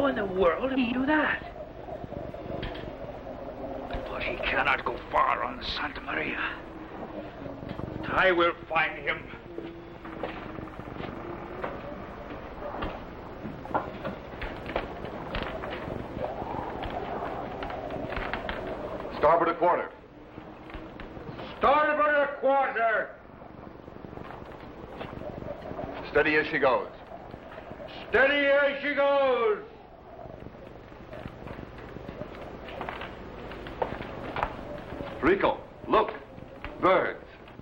How in the world did he do that? But he cannot go far on Santa Maria. I will find him. Starboard a quarter. Starboard a quarter. Steady as she goes. Steady as she goes. Rico, look. Birds.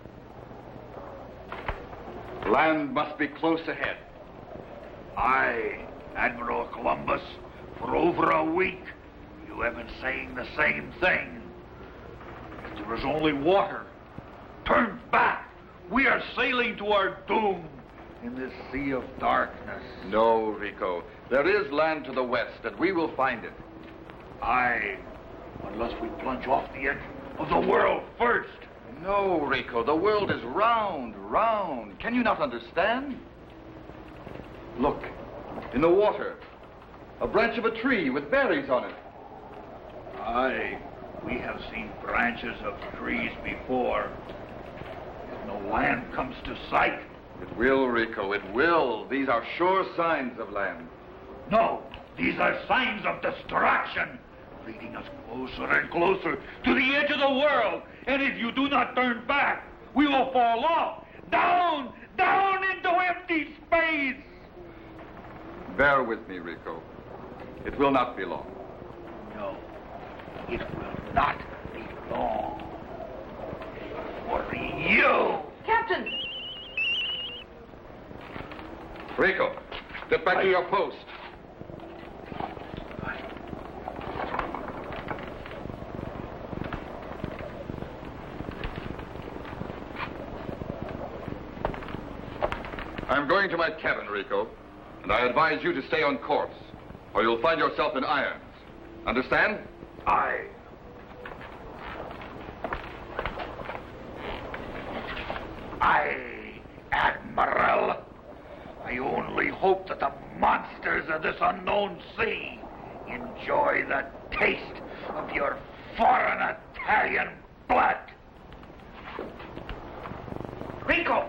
Land must be close ahead. Aye, Admiral Columbus. For over a week, you have been saying the same thing. If there is only water, turn back. We are sailing to our doom in this sea of darkness. No, Rico. There is land to the west, and we will find it. Aye, unless we plunge off the edge of the world first. No, Rico. The world is round, round. Can you not understand? Look, in the water. A branch of a tree with berries on it. Aye, we have seen branches of trees before. If no land comes to sight. It will, Rico, it will. These are sure signs of land. No, these are signs of destruction, leading us closer and closer to the edge of the world. And if you do not turn back, we will fall off, down, down into empty space. Bear with me, Rico. It will not be long. No, it will not be long. For you. Captain! Rico, get back to your post. I'm going to my cabin, Rico, and I advise you to stay on course, or you'll find yourself in irons. Understand? Aye. Aye, Admiral. I only hope that the monsters of this unknown sea enjoy the taste of your foreign Italian blood. Rico!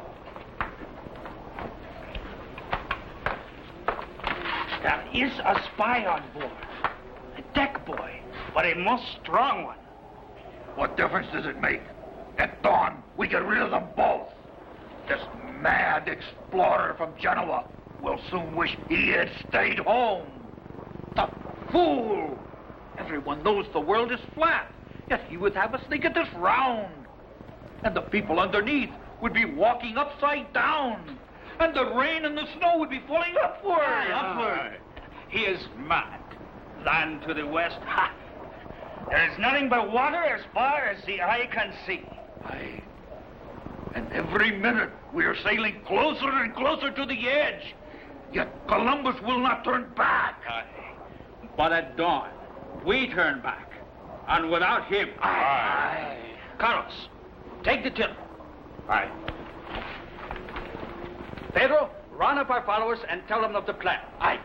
There is a spy on board. A deck boy, but a most strong one. What difference does it make? At dawn, we get rid of them both. This mad explorer from Genoa will soon wish he had stayed home. The fool! Everyone knows the world is flat, yet he would have us think it is round. And the people underneath would be walking upside down. And the rain and the snow would be falling upward. Upward. He is mad. Land to the west. Ha! There is nothing but water as far as the eye can see. Aye. And every minute we are sailing closer and closer to the edge. Yet Columbus will not turn back. Aye. But at dawn, we turn back. And without him... Aye. Carlos, take the tiller. Aye. Pedro, round up our followers and tell them of the plan. Aye.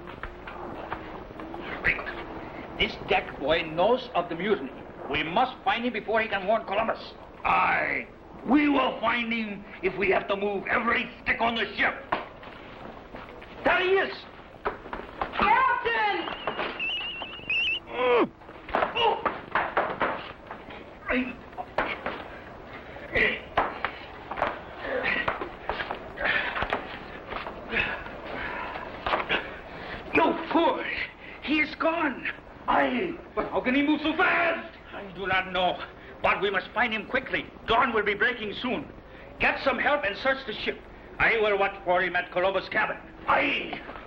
This deck boy knows of the mutiny. We must find him before he can warn Columbus. Aye. We will find him if we have to move every stick on the ship. There he is! Captain! You fool! He is gone. Aye. But how can he move so fast? I do not know. But we must find him quickly. Dawn will be breaking soon. Get some help and search the ship. I will watch for him at Columbus' cabin. Aye.